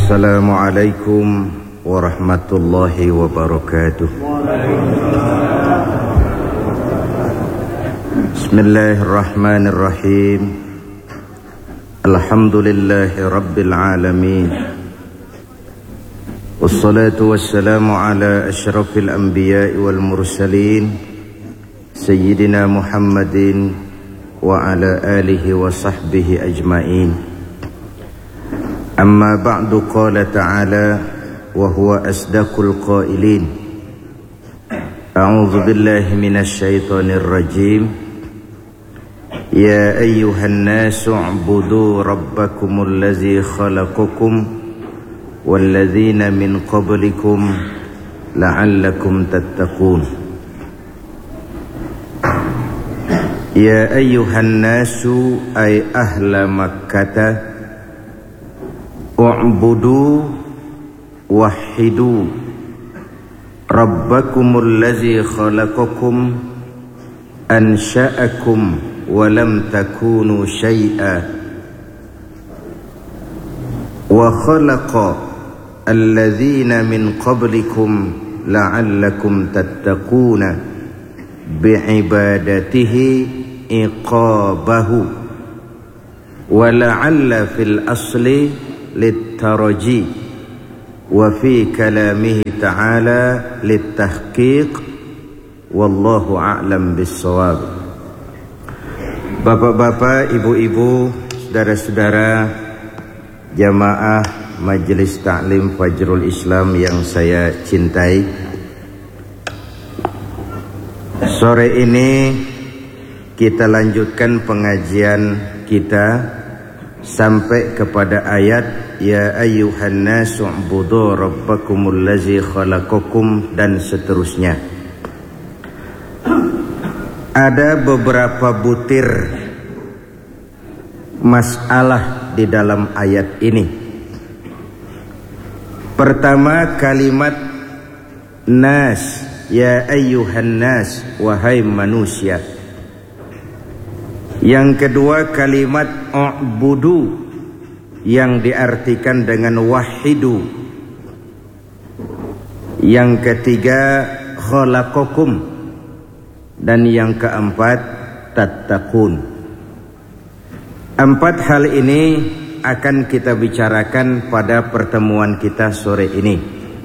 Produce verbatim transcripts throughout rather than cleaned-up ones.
Assalamualaikum warahmatullahi wabarakatuh. Bismillahirrahmanirrahim. Alhamdulillahi rabbil alamin. Wassalatu wassalamu ala asyrafil anbiya'i wal mursalin Sayyidina Muhammadin wa ala alihi wa sahbihi ajma'in. Amma ba'du, qala ta'ala wa huwa asdaqul qailin. A'udzu billahi minasy syaithanir rajim. Ya ayyuhan nasu u'budu rabbakumul ladzi khalaqakum walladzina min qablikum la'allakum tattaqun. Ya ayyuhan nasu ay ahla makkata u'budu wahidu rabbakumul ladzi khalaqakum ansha'akum wa lam takunu syai'a wa khalaqa alladzina min qablikum la'allakum tattaquna bi'ibadatihi iqabahu wa la'alla fil asli للترجي وفي كلامه تعالى للتحقيق والله أعلم بالصواب. Bapak-bapak, ibu-ibu, saudara-saudara jamaah Majelis Ta'lim Fajrul Islam yang saya cintai, sore ini kita lanjutkan pengajian kita sampai kepada ayat ya ayyuhan nasu u'budu rabbakumul ladzi khalaqakum dan seterusnya. Ada beberapa butir masalah di dalam ayat ini. Pertama, kalimat nas, ya ayyuhan nas, wahai manusia. Yang kedua, kalimat u'budu yang diartikan dengan wahidu. Yang ketiga, khalaqakum, dan yang keempat, tattaqun. Empat hal ini akan kita bicarakan pada pertemuan kita sore ini.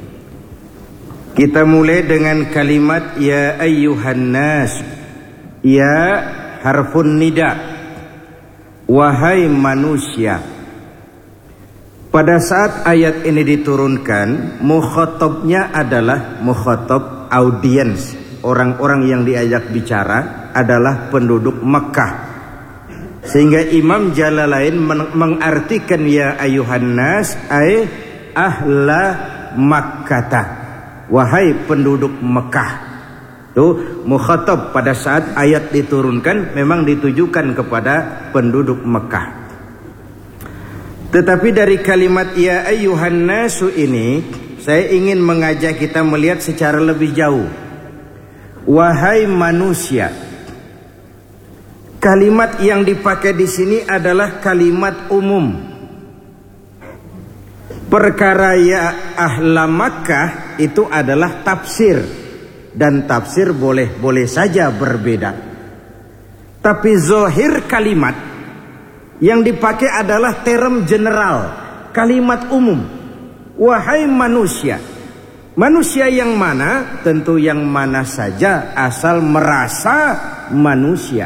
Kita mulai dengan kalimat ya ayyuhan nas. Ya harfun nida, wahai manusia. Pada saat ayat ini diturunkan, mukhatabnya adalah mukhatab audiens. Orang-orang yang diajak bicara adalah penduduk Mekah. Sehingga Imam Jalalain mengartikan ya ayuhan nas ay ahla Makkata, wahai penduduk Mekah. Tuh, mukhatab pada saat ayat diturunkan memang ditujukan kepada penduduk Mekah. Tetapi dari kalimat ya ayyuhan nasu ini, saya ingin mengajak kita melihat secara lebih jauh. Wahai manusia. Kalimat yang dipakai di sini adalah kalimat umum. Perkara ya ahla Makkah itu adalah tafsir. Dan tafsir boleh-boleh saja berbeda. Tapi zahir kalimat yang dipakai adalah term general, kalimat umum. Wahai manusia. Manusia yang mana? Tentu yang mana saja asal merasa manusia.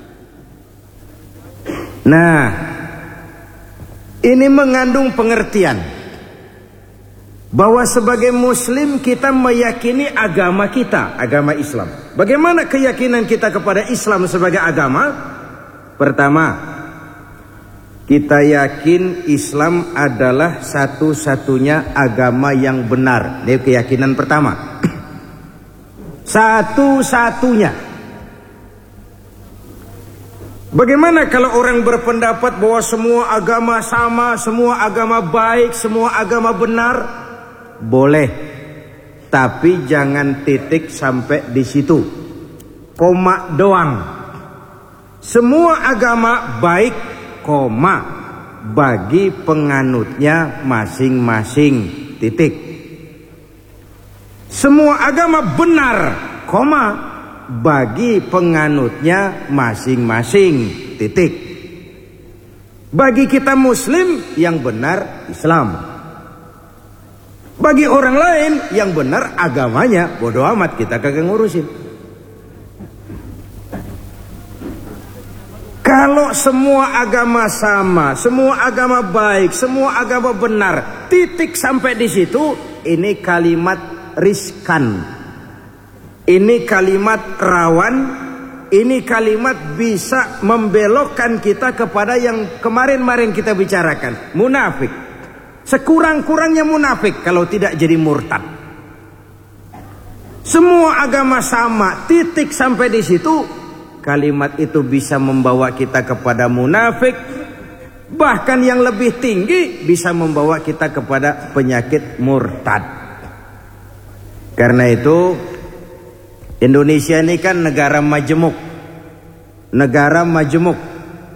Nah, ini mengandung pengertian bahwa sebagai muslim kita meyakini agama kita, agama Islam. Bagaimana keyakinan kita kepada Islam sebagai agama? Pertama, kita yakin Islam adalah satu-satunya agama yang benar. Ini keyakinan pertama. Satu-satunya. Bagaimana kalau orang berpendapat bahwa semua agama sama, semua agama baik, semua agama benar? Boleh, tapi jangan titik sampai di situ, koma doang. Semua agama baik, koma. bagi penganutnya masing-masing, titik. Semua agama benar, koma, bagi penganutnya masing-masing, titik. Bagi kita muslim yang benar Islam. Bagi orang lain yang benar agamanya, bodoh amat, kita kagak ngurusin. Kalau semua agama sama, semua agama baik, semua agama benar, titik sampai di situ, ini kalimat riskan. Ini kalimat rawan, ini kalimat bisa membelokkan kita kepada yang kemarin-kemarin kita bicarakan, munafik. Sekurang-kurangnya munafik kalau tidak jadi murtad. Semua agama sama, titik sampai di situ, kalimat itu bisa membawa kita kepada munafik. Bahkan yang lebih tinggi bisa membawa kita kepada penyakit murtad. Karena itu Indonesia ini kan negara majemuk. Negara majemuk.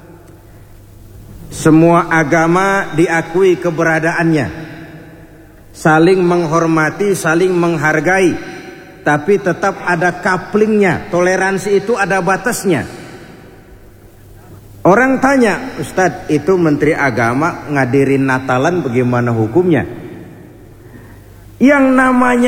Semua agama diakui keberadaannya. Saling menghormati, saling menghargai. Tapi tetap ada couplingnya. Toleransi itu ada batasnya. Orang tanya, Ustadz, itu Menteri Agama ngadirin Natalan bagaimana hukumnya? Yang namanya